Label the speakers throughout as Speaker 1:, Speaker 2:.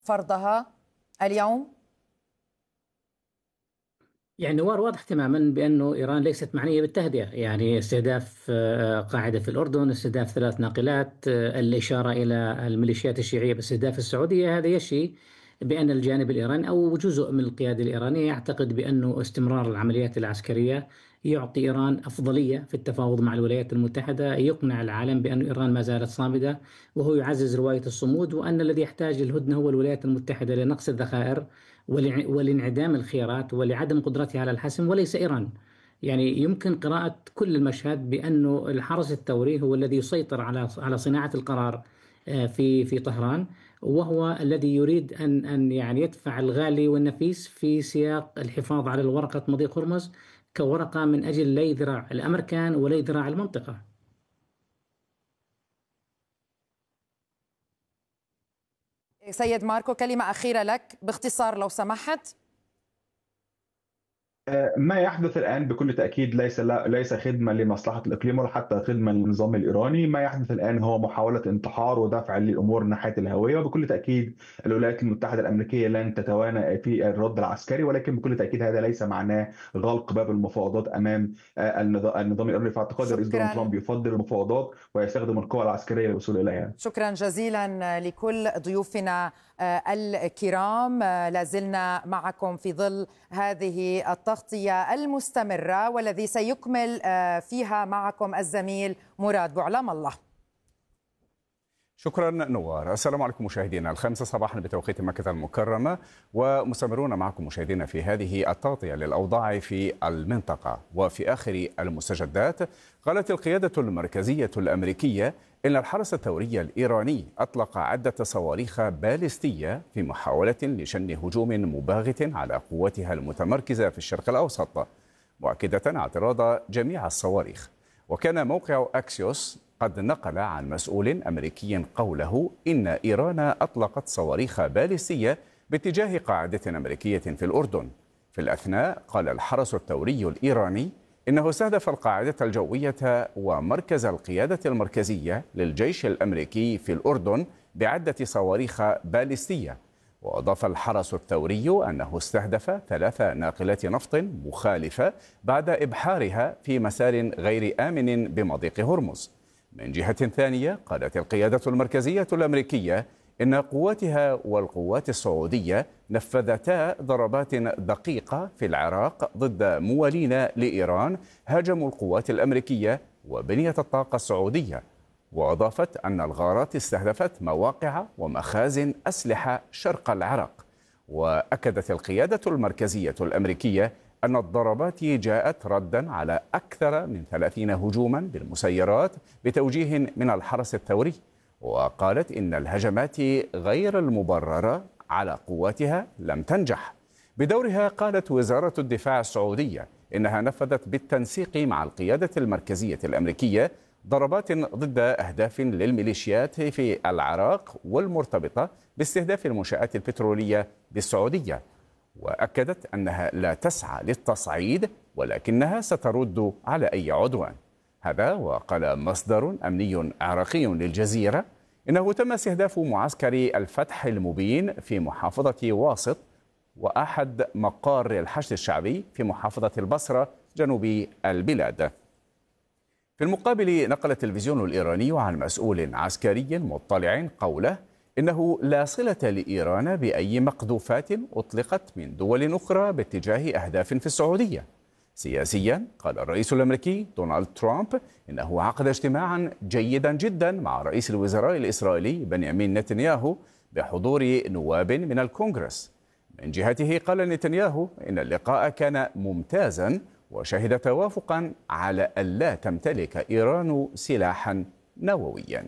Speaker 1: فرضها اليوم؟
Speaker 2: يعني واضح تماما بأنه إيران ليست معنية بالتهدئة، يعني استهداف قاعدة في الأردن، استهداف 3 ناقلات، الإشارة إلى الميليشيات الشيعية باستهداف السعودية، هذا يشي بأن الجانب الإيراني أو جزء من القيادة الإيرانية يعتقد بأنه استمرار العمليات العسكرية يعطي إيران أفضلية في التفاوض مع الولايات المتحدة، يقنع العالم بأن إيران ما زالت صامدة، وهو يعزز رواية الصمود، وأن الذي يحتاج الهدنة هو الولايات المتحدة لنقص الذخائر ولانعدام الخيارات ولعدم قدرتها على الحسم وليس إيران. يعني يمكن قراءة كل المشهد بأنه الحرس الثوري هو الذي يسيطر على صناعة القرار في طهران، وهو الذي يريد أن يعني يدفع الغالي والنفيس في سياق الحفاظ على ورقة مضيق هرمز كورقة من أجل لا ذراع الأمريكان ولا ذراع المنطقة.
Speaker 1: سيد ماركو، كلمة أخيرة لك باختصار لو سمحت.
Speaker 3: ما يحدث الآن بكل تأكيد ليس خدمة لمصلحة الإقليم ولا حتى خدمة للنظام الإيراني. ما يحدث الآن هو محاولة انتحار ودفع للأمور ناحية الهوية، وبكل تأكيد الولايات المتحدة الأمريكية لن تتوانى في الرد العسكري، ولكن بكل تأكيد هذا ليس معناه غلق باب المفاوضات أمام النظام الإيراني. في اعتقادي الرئيس دونالد ترامب يفضل المفاوضات ويستخدم القوى العسكرية للوصول إليها.
Speaker 1: شكرا جزيلا لكل ضيوفنا الكرام، لازلنا معكم في ظل هذه التغطية المستمرة والذي سيكمل فيها معكم الزميل مراد بوعلام الله.
Speaker 4: شكرا نوار. السلام عليكم مشاهدينا، 5 صباحا بتوقيت مكة المكرمة، ومستمرون معكم مشاهدينا في هذه التغطية للأوضاع في المنطقة. وفي آخر المستجدات قالت القيادة المركزية الأمريكية إن الحرس الثوري الإيراني أطلق عدة صواريخ باليستية في محاولة لشن هجوم مباغت على قواتها المتمركزة في الشرق الأوسط، مؤكدة اعتراض جميع الصواريخ. وكان موقع أكسيوس قد نقل عن مسؤول أمريكي قوله إن إيران أطلقت صواريخ باليستية باتجاه قاعدة أمريكية في الأردن. في الأثناء قال الحرس الثوري الإيراني إنه استهدف القاعدة الجوية ومركز القيادة المركزية للجيش الأمريكي في الأردن بعدة صواريخ باليستية. وأضاف الحرس الثوري أنه استهدف 3 ناقلات نفط مخالفة بعد إبحارها في مسار غير آمن بمضيق هرمز. من جهة ثانية قالت القيادة المركزية الأمريكية إن قواتها والقوات السعودية نفذتا ضربات دقيقة في العراق ضد موالين لإيران هاجموا القوات الأمريكية وبنية الطاقة السعودية. وأضافت أن الغارات استهدفت مواقع ومخازن أسلحة شرق العراق. وأكدت القيادة المركزية الأمريكية أن الضربات جاءت ردا على أكثر من 30 هجوما بالمسيرات بتوجيه من الحرس الثوري. وقالت إن الهجمات غير المبررة على قواتها لم تنجح. بدورها قالت وزارة الدفاع السعودية إنها نفذت بالتنسيق مع القيادة المركزية الأمريكية ضربات ضد أهداف للميليشيات في العراق والمرتبطة باستهداف المنشآت البترولية بالسعودية. وأكدت أنها لا تسعى للتصعيد ولكنها سترد على أي عدوان. هذا وقال مصدر أمني عراقي للجزيرة إنه تم استهداف معسكر الفتح المبين في محافظة واسط وأحد مقار الحشد الشعبي في محافظة البصرة جنوب البلاد. في المقابل نقل التلفزيون الإيراني عن مسؤول عسكري مطلع قوله إنه لا صلة لإيران بأي مقذوفات أطلقت من دول أخرى باتجاه أهداف في السعودية. سياسيا قال الرئيس الأمريكي دونالد ترامب إنه عقد اجتماعا جيدا جدا مع رئيس الوزراء الإسرائيلي بنيامين نتنياهو بحضور نواب من الكونغرس. من جهته قال نتنياهو إن اللقاء كان ممتازا وشهد توافقا على ألا تمتلك إيران سلاحا نوويا.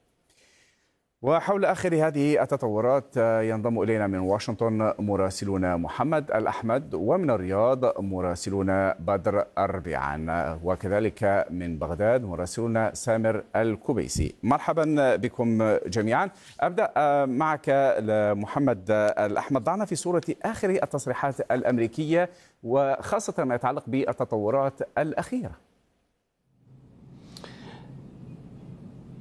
Speaker 4: وحول آخر هذه التطورات ينضم إلينا من واشنطن مراسلون محمد الأحمد، ومن الرياض مراسلون بدر أربعان، وكذلك من بغداد مراسلون سامر الكبيسي. مرحبا بكم جميعا. أبدأ معك محمد الأحمد، ضعنا في صورة آخر التصريحات الأمريكية وخاصة ما يتعلق بالتطورات الأخيرة.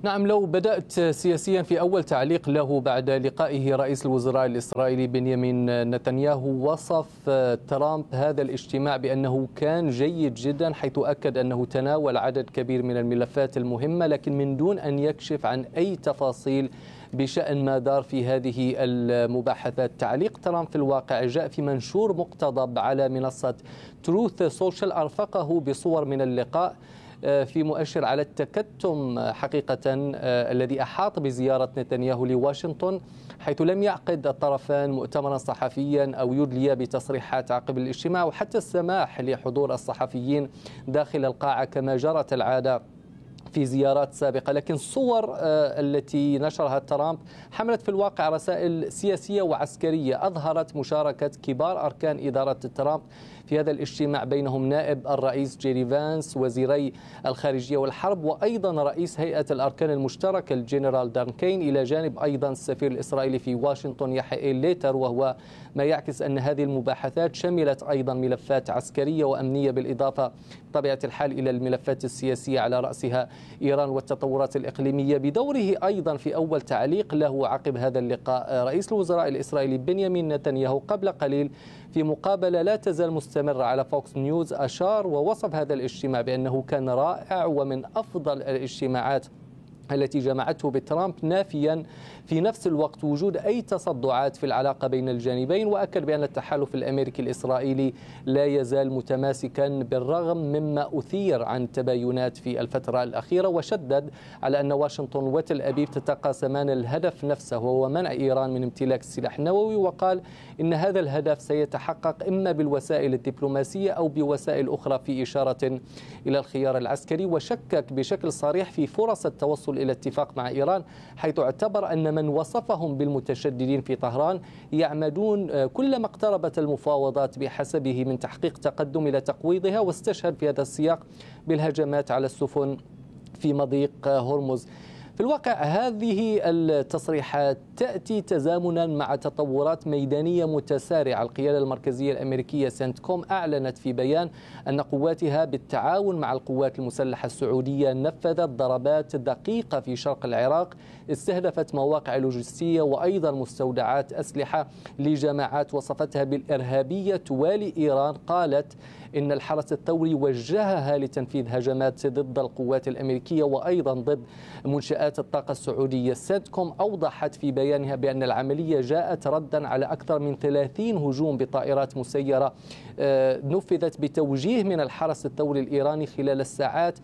Speaker 5: نعم، لو بدأت سياسيا في أول تعليق له بعد لقائه رئيس الوزراء الإسرائيلي بنيامين نتنياهو، وصف ترامب هذا الاجتماع بأنه كان جيد جدا، حيث أكد أنه تناول عدد كبير من الملفات المهمة، لكن من دون أن يكشف عن أي تفاصيل بشأن ما دار في هذه المباحثات. تعليق ترامب في الواقع جاء في منشور مقتضب على منصة تروث سوشيال، أرفقه بصور من اللقاء في مؤشر على التكتم حقيقة الذي أحاط بزيارة نتنياهو لواشنطن، حيث لم يعقد الطرفان مؤتمرا صحفيا أو يدلي بتصريحات عقب الاجتماع، وحتى السماح لحضور الصحفيين داخل القاعة كما جرت العادة في زيارات سابقة. لكن الصور التي نشرها ترامب حملت في الواقع رسائل سياسية وعسكرية، أظهرت مشاركة كبار أركان إدارة ترامب في هذا الاجتماع، بينهم نائب الرئيس جيري فانس، وزيري الخارجية والحرب، وأيضا رئيس هيئة الأركان المشتركة الجنرال دان كين، إلى جانب أيضا السفير الإسرائيلي في واشنطن يحيى ليتر، وهو ما يعكس أن هذه المباحثات شملت أيضا ملفات عسكرية وأمنية، بالإضافة بطبيعة الحال إلى الملفات السياسية على رأسها إيران والتطورات الإقليمية. بدوره أيضا في أول تعليق له عقب هذا اللقاء، رئيس الوزراء الإسرائيلي بنيامين نتنياهو قبل قليل في مقابلة لا تزال مستمرة على فوكس نيوز أشار ووصف هذا الاجتماع بأنه كان رائع ومن أفضل الاجتماعات التي جمعته بترامب، نافيا في نفس الوقت وجود أي تصدعات في العلاقة بين الجانبين، وأكد بأن التحالف الأمريكي الإسرائيلي لا يزال متماسكا بالرغم مما أثير عن تباينات في الفترة الأخيرة، وشدد على أن واشنطن وتل أبيب تتقاسمان الهدف نفسه وهو منع إيران من امتلاك السلاح النووي، وقال إن هذا الهدف سيتحقق إما بالوسائل الدبلوماسية أو بوسائل أخرى، في إشارة إلى الخيار العسكري، وشكك بشكل صريح في فرص التوصل إلى اتفاق مع إيران، حيث اعتبر أن من وصفهم بالمتشددين في طهران يعمدون كلما اقتربت المفاوضات بحسبه من تحقيق تقدم إلى تقويضها، واستشهد في هذا السياق بالهجمات على السفن في مضيق هرمز. في الواقع هذه التصريحات تأتي تزامنا مع تطورات ميدانية متسارعة. القيادة المركزية الأمريكية سنتكوم أعلنت في بيان أن قواتها بالتعاون مع القوات المسلحة السعودية نفذت ضربات دقيقة في شرق العراق استهدفت مواقع لوجستية وأيضا مستودعات أسلحة لجماعات وصفتها بالإرهابية توالي إيران. قالت إن الحرس الثوري وجهها لتنفيذ هجمات ضد القوات الأمريكية وأيضا ضد منشآت الطاقة السعودية. سنتكوم أوضحت في بيانها بأن العملية جاءت ردا على أكثر من 30 هجوم بطائرات مسيرة نفذت بتوجيه من الحرس الثوري الإيراني خلال الساعات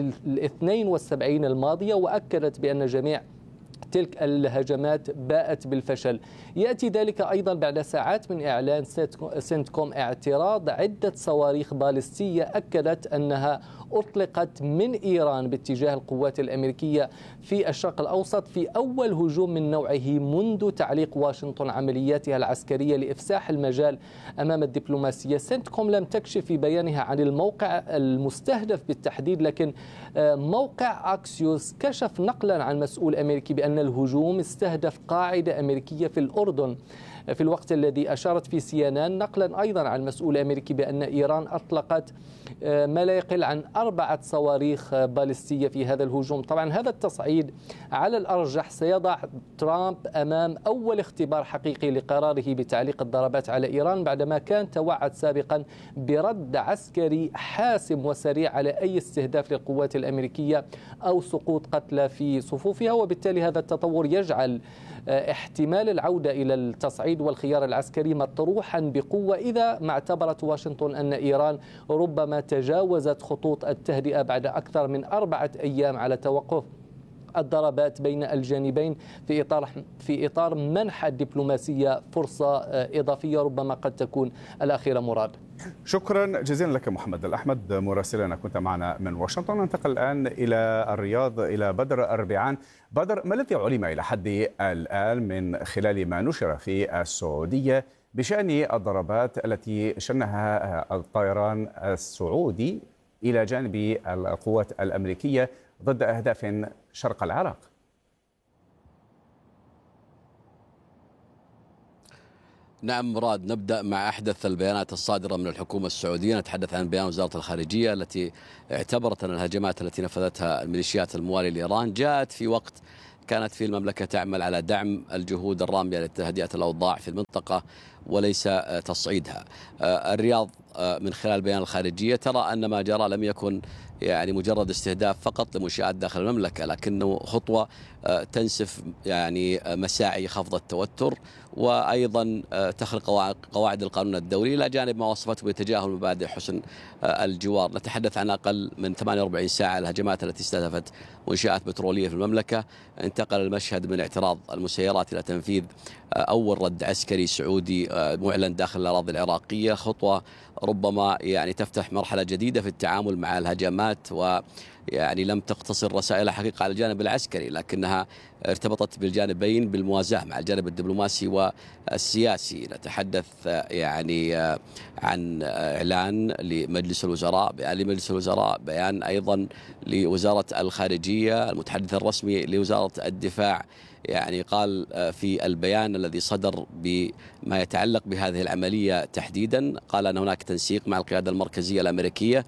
Speaker 5: 72 الماضية، وأكدت بأن جميع تلك الهجمات باءت بالفشل. يأتي ذلك أيضا بعد ساعات من إعلان سنتكوم اعتراض عدة صواريخ باليستية أكدت أنها أطلقت من إيران باتجاه القوات الأمريكية في الشرق الأوسط في أول هجوم من نوعه منذ تعليق واشنطن عملياتها العسكرية لإفساح المجال أمام الدبلوماسية. سنتكوم لم تكشف في بيانها عن الموقع المستهدف بالتحديد، لكن موقع أكسيوس كشف نقلا عن مسؤول أمريكي بأن الهجوم استهدف قاعدة أمريكية في الأردن، في الوقت الذي أشارت في CNN نقلا أيضا عن مسؤول أمريكي بأن إيران أطلقت ما لا يقل عن 4 صواريخ باليستية في هذا الهجوم. طبعا هذا التصعيد على الأرجح سيضع ترامب أمام أول اختبار حقيقي لقراره بتعليق الضربات على إيران، بعدما كان توعد سابقا برد عسكري حاسم وسريع على أي استهداف للقوات الأمريكية أو سقوط قتلى في صفوفها. وبالتالي هذا التطور يجعل احتمال العودة إلى التصعيد والخيار العسكري مطروحا بقوة إذا ما اعتبرت واشنطن أن إيران ربما تجاوزت خطوط التهدئة بعد أكثر من 4 أيام على توقف الضربات بين الجانبين في إطار منح الدبلوماسية فرصة إضافية ربما قد تكون الأخيرة. مراد،
Speaker 4: شكرا جزيلا لك محمد الأحمد مراسلنا كنت معنا من واشنطن. ننتقل الآن إلى الرياض إلى بدر أربعان. بدر، ما الذي علم إلى حد الآن من خلال ما نشر في السعودية بشأن الضربات التي شنها الطيران السعودي إلى جانب القوات الأمريكية ضد أهداف شرق العراق؟
Speaker 6: نعم مراد، نبدأ مع أحدث البيانات الصادرة من الحكومة السعودية. نتحدث عن بيان وزارة الخارجية التي اعتبرت أن الهجمات التي نفذتها الميليشيات الموالية لإيران جاءت في وقت كانت فيه المملكة تعمل على دعم الجهود الرامية لتهدئة الأوضاع في المنطقة وليس تصعيدها. الرياض من خلال بيان الخارجية ترى أن ما جرى لم يكن يعني مجرد استهداف فقط لمنشآت داخل المملكة، لكنه خطوة تنسف يعني مساعي خفض التوتر وأيضا تخلق قواعد القانون الدولي، إلى جانب ما وصفته بتجاهل مبادئ حسن الجوار. نتحدث عن أقل من 48 ساعة الهجمات التي استهدفت منشآت بترولية في المملكة. انتقل المشهد من اعتراض المسيرات إلى تنفيذ أول رد عسكري سعودي معلن داخل الأراضي العراقية، خطوة ربما يعني تفتح مرحلة جديدة في التعامل مع الهجمات، ويعني لم تقتصر رسائلها حقيقة على الجانب العسكري، لكنها ارتبطت بالجانبين بالموازاة مع الجانب الدبلوماسي والسياسي. نتحدث يعني عن إعلان لمجلس الوزراء، بيان لمجلس الوزراء، بيان أيضا لوزارة الخارجية، المتحدث الرسمي لوزارة الدفاع يعني قال في البيان الذي صدر بما يتعلق بهذه العملية تحديدا، قال أن هناك تنسيق مع القيادة المركزية الأمريكية،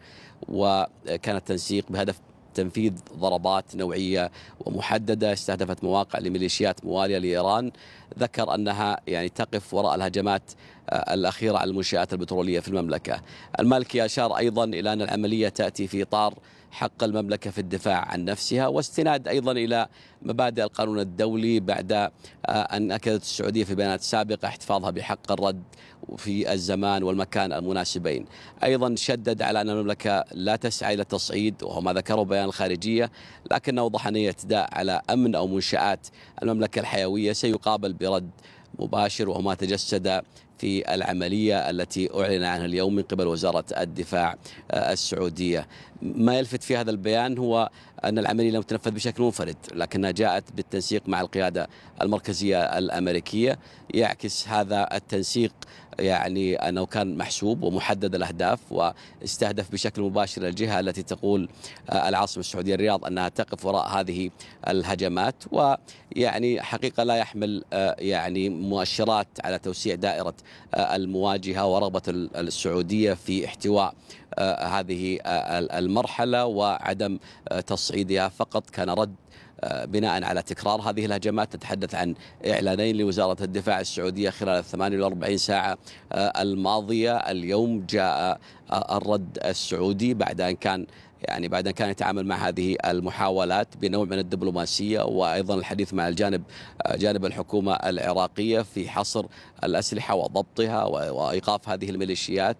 Speaker 6: وكان التنسيق بهدف تنفيذ ضربات نوعية ومحددة استهدفت مواقع لميليشيات موالية لإيران. ذكر أنها يعني تقف وراء الهجمات الأخيرة على المنشآت البترولية في المملكة. المالكي أشار أيضا إلى أن العملية تأتي في إطار حق المملكة في الدفاع عن نفسها، واستناد أيضا إلى مبادئ القانون الدولي، بعد أن أكدت السعودية في بيانات سابقة احتفاظها بحق الرد في الزمان والمكان المناسبين. أيضا شدد على أن المملكة لا تسعى إلى التصعيد، وهو ما ذكره بيان الخارجية، لكن أوضح أن اعتداء على أمن أو منشآت المملكة الحيوية سيقابل برد مباشر، وهو ما تجسد في العملية التي أعلن عنها اليوم من قبل وزارة الدفاع السعودية. ما يلفت في هذا البيان هو أن العملية لم تنفذ بشكل منفرد، لكنها جاءت بالتنسيق مع القيادة المركزية الأمريكية. يعكس هذا التنسيق يعني أنه كان محسوب ومحدد الأهداف، واستهدف بشكل مباشر الجهة التي تقول العاصمة السعودية الرياض أنها تقف وراء هذه الهجمات، ويعني حقيقة لا يحمل يعني مؤشرات على توسيع دائرة المواجهة ورغبة السعودية في احتواء هذه المرحلة وعدم تصعيدها. فقط كان رد بناء على تكرار هذه الهجمات. نتحدث عن إعلانين لوزارة الدفاع السعودية خلال 48 ساعة الماضية. اليوم جاء الرد السعودي بعد أن كان يتعامل مع هذه المحاولات بنوع من الدبلوماسية، وأيضا الحديث مع جانب الحكومة العراقية في حصر الأسلحة وضبطها وإيقاف هذه الميليشيات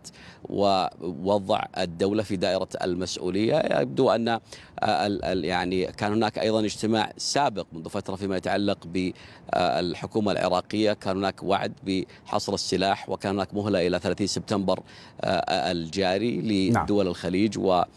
Speaker 6: ووضع الدولة في دائرة المسؤولية. يبدو أن يعني كان هناك أيضا اجتماع سابق منذ فترة فيما يتعلق بالحكومة العراقية، كان هناك وعد بحصر السلاح، وكان هناك مهلة إلى 30 سبتمبر الجاري لدول الخليج،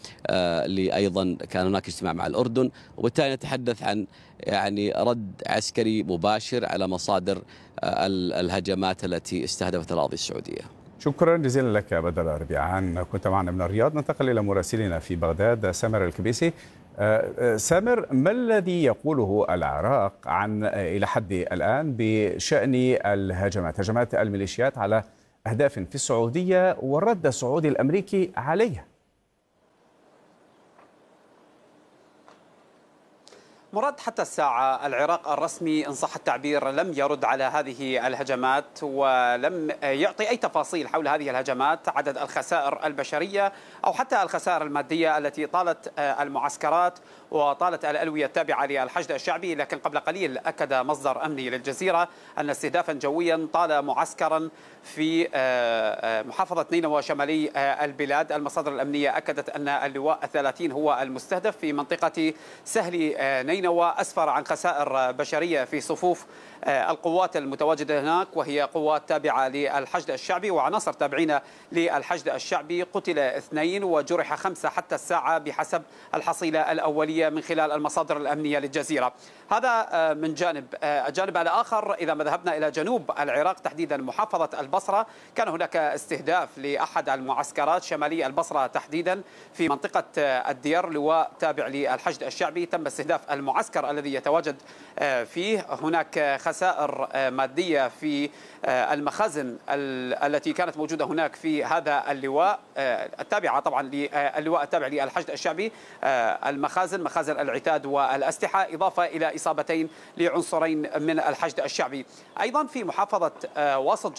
Speaker 6: أيضا كان هناك اجتماع مع الأردن. وبالتالي نتحدث عن يعني رد عسكري مباشر على مصادر الهجمات التي استهدفت الأراضي السعودية.
Speaker 4: شكرا جزيلا لك بدر ربيعان، كنت معنا من الرياض. ننتقل إلى مراسلنا في بغداد سامر الكبيسي. سامر، ما الذي يقوله العراق عن إلى حد الآن بشأن هجمات الميليشيات على أهداف في السعودية والرد السعودي الأمريكي عليها؟
Speaker 7: مراد، حتى الساعة العراق الرسمي إن صح التعبير لم يرد على هذه الهجمات، ولم يعطي أي تفاصيل حول هذه الهجمات، عدد الخسائر البشرية أو حتى الخسائر المادية التي طالت المعسكرات وطالت الألوية التابعة للحشد الشعبي. لكن قبل قليل أكد مصدر أمني للجزيرة أن استهدافا جويا طال معسكرا في محافظة نينوى شمالي البلاد. المصادر الأمنية أكدت أن اللواء 30 هو المستهدف في منطقة سهل نينوى، أسفر عن خسائر بشرية في صفوف القوات المتواجدة هناك، وهي قوات تابعة للحشد الشعبي وعناصر تابعين للحشد الشعبي. قتل 2 وجرح 5 حتى الساعة بحسب الحصيلة الأولية من خلال المصادر الأمنية للجزيرة. هذا من جانب. الجانب الآخر، إذا ما ذهبنا إلى جنوب العراق تحديدا محافظة البصرة، كان هناك استهداف لأحد المعسكرات شمالي البصرة تحديدا في منطقة الدير، لواء تابع للحشد الشعبي تم استهداف المعسكر المعسكر الذي يتواجد فيه. هناك خسائر مادية في المخازن التي كانت موجودة هناك في هذا اللواء التابعة طبعا للواء التابع للحشد الشعبي، مخازن العتاد والأسلحة، إضافة إلى إصابتين لعنصرين من الحشد الشعبي. أيضا في محافظة وسط